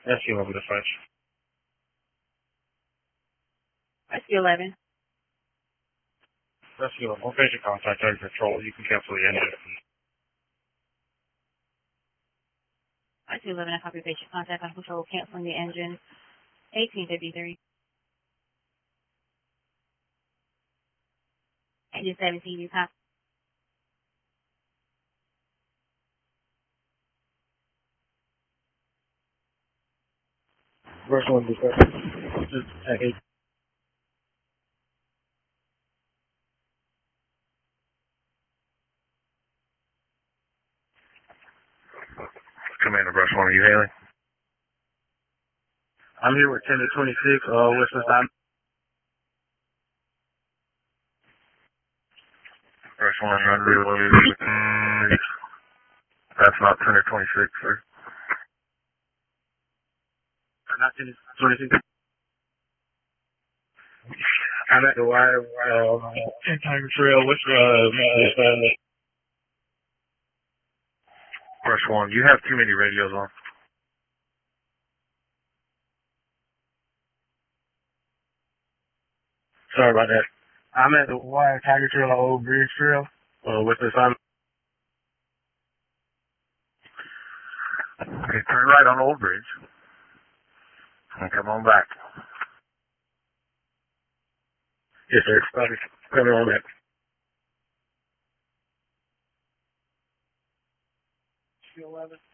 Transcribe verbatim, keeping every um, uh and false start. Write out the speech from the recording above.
S U eleven dispatch. S U eleven. S U eleven. Location contact, out of control. You can cancel the engine. S U eleven, I copy patient contact on control, canceling the engine. eighteen fifty-three. Engine seventeen, you copy. First one dispatch. Hey. Commander Brush One, are you hailing? I'm here with ten to twenty-six, uh, what's the time? Brush One, that's not ten to twenty-six, sir. Not ten to twenty-six. I'm at the wire, uh, Tiger Trail, what's the, uh, uh, Brush One, you have too many radios on. Sorry about that. I'm at the wire, Tiger Trail, Old Bridge Trail. Uh, what's the time? Okay, turn right on Old Bridge. And come on back. Yes, sir. Sorry. Come on back. eleven.